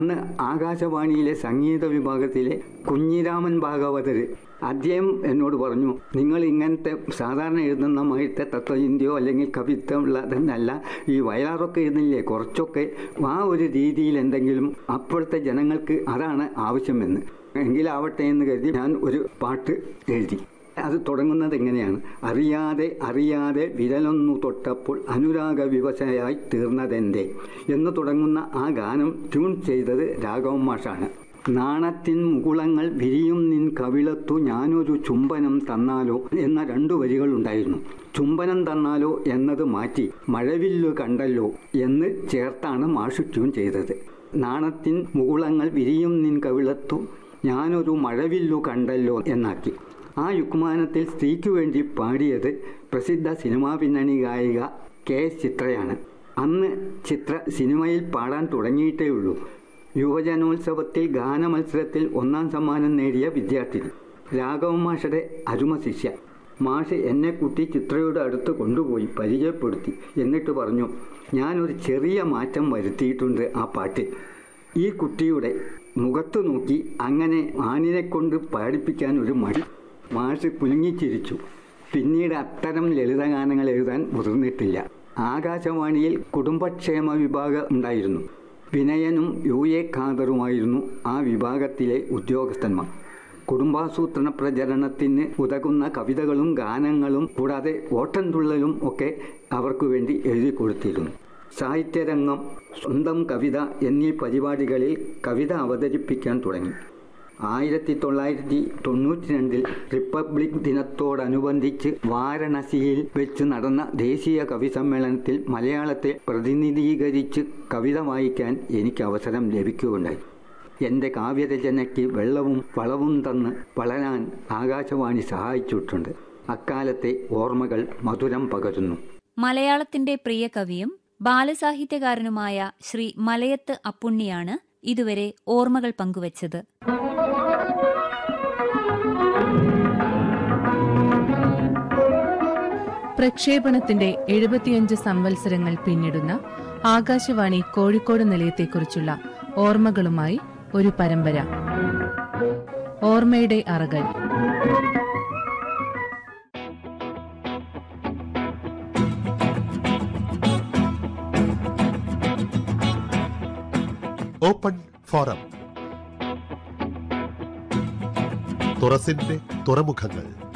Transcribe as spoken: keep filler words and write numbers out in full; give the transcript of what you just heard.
അന്ന് ആകാശവാണിയിലെ സംഗീത വിഭാഗത്തിലെ കുഞ്ഞിരാമൻ ഭാഗവതർ അദ്ദേഹം എന്നോട് പറഞ്ഞു, നിങ്ങൾ ഇങ്ങനത്തെ സാധാരണ എഴുതുന്ന മാതിരത്തെ തത്വചിന്തയോ അല്ലെങ്കിൽ കവിത്വം ഉള്ളതെന്നല്ല, ഈ വയലാറൊക്കെ എഴുതുന്നില്ലേ കുറച്ചൊക്കെ ആ ഒരു രീതിയിൽ എന്തെങ്കിലും അപ്പോഴത്തെ ജനങ്ങൾക്ക് അതാണ് ആവശ്യമെന്ന്. എങ്കിലാവട്ടെ എന്ന് കരുതി ഞാൻ ഒരു പാട്ട് എഴുതി. അത് തുടങ്ങുന്നത് എങ്ങനെയാണ്? അറിയാതെ അറിയാതെ വിരലൊന്നു തൊട്ടപ്പോൾ അനുരാഗ വിവശയായി തീർന്നതെന്തേ എന്ന് തുടങ്ങുന്ന ആ ഗാനം ട്യൂൺ ചെയ്തത് രാഘവൻ മാഷാണ്. നാണത്തിൻ മുകുളങ്ങൾ വിരിയും നിൻ കവിളത്തു ഞാനൊരു ചുംബനം തന്നാലോ എന്ന രണ്ടു വരികളുണ്ടായിരുന്നു. ചുംബനം തന്നാലോ എന്നത് മാറ്റി മഴവില്ലു കണ്ടല്ലോ എന്ന് ചേർത്താണ് മാഷ് ട്യൂൺ ചെയ്തത്. നാണത്തിൻ മുകുളങ്ങൾ വിരിയും നിൻ കവിളത്തു ഞാനൊരു മഴവില്ലു കണ്ടല്ലോ എന്നാക്കി. ആ യുഗ്മാനത്തിൽ സ്ത്രീക്കു വേണ്ടി പാടിയത് പ്രസിദ്ധ സിനിമാ പിന്നണി ഗായിക കെ എസ് ചിത്രയാണ്. അന്ന് ചിത്ര സിനിമയിൽ പാടാൻ തുടങ്ങിയിട്ടേ ഉള്ളൂ. യുവജനോത്സവത്തിൽ ഗാനമത്സരത്തിൽ ഒന്നാം സമ്മാനം നേടിയ വിദ്യാർത്ഥിനി. രാഘവൻ മാഷയുടെ അരുമ ശിഷ്യ. മാഷ് എന്നെ കൂട്ടി ചിത്രയുടെ അടുത്ത് കൊണ്ടുപോയി പരിചയപ്പെടുത്തി. എന്നിട്ട് പറഞ്ഞു, ഞാനൊരു ചെറിയ മാറ്റം വരുത്തിയിട്ടുണ്ട് ആ പാട്ടിൽ. ഈ കുട്ടിയുടെ മുഖത്ത് നോക്കി അങ്ങനെ ആണിനെ കൊണ്ട് പാടിപ്പിക്കാൻ ഒരു മടി. മാഷ് കുലുങ്ങിച്ചിരിച്ചു. പിന്നീട് അത്തരം ലളിതഗാനങ്ങൾ എഴുതാൻ മുതിർന്നിട്ടില്ല. ആകാശവാണിയിൽ കുടുംബക്ഷേമ വിഭാഗം ഉണ്ടായിരുന്നു. വിനയനും യു എ ഖാദറുമായിരുന്നു ആ വിഭാഗത്തിലെ ഉദ്യോഗസ്ഥന്മാർ. കുടുംബാസൂത്രണ പ്രചരണത്തിന് ഉതകുന്ന കവിതകളും ഗാനങ്ങളും കൂടാതെ ഓട്ടൻതുള്ളലും ഒക്കെ അവർക്ക് വേണ്ടി എഴുതി കൊടുത്തിരുന്നു. സാഹിത്യരംഗം, സ്വന്തം കവിത എന്നീ പരിപാടികളിൽ കവിത അവതരിപ്പിക്കാൻ തുടങ്ങി. ആയിരത്തി തൊള്ളായിരത്തി തൊണ്ണൂറ്റി രണ്ടിൽ റിപ്പബ്ലിക് ദിനത്തോടനുബന്ധിച്ച് വാരണസിയിൽ വെച്ച് നടന്ന ദേശീയ കവി സമ്മേളനത്തിൽ മലയാളത്തെ പ്രതിനിധീകരിച്ച് കവിത വായിക്കാൻ എനിക്ക് അവസരം ലഭിക്കുകയുണ്ടായി. എൻ്റെ കാവ്യരചനയ്ക്ക് വെള്ളവും വളവും തന്ന് വളരാൻ ആകാശവാണി സഹായിച്ചിട്ടുണ്ട്. അക്കാലത്തെ ഓർമ്മകൾ മധുരം പകരുന്നു. മലയാളത്തിന്റെ പ്രിയ കവിയും ബാലസാഹിത്യകാരനുമായ ശ്രീ മലയത്ത് അപ്പുണ്ണിയാണ് ഇതുവരെ ഓർമ്മകൾ പങ്കുവച്ചത്. പ്രക്ഷേപണത്തിന്റെ എഴുപത്തിയഞ്ച് സംവത്സരങ്ങൾ പിന്നിടുന്ന ആകാശവാണി കോഴിക്കോട് നിലയത്തെക്കുറിച്ചുള്ള ഓർമ്മകളുമായി ഒരു പരമ്പര. ഓർമ്മയുടെ അറകൾ. Open forum. തുറസിന്റെ തുറമുഖങ്ങൾ.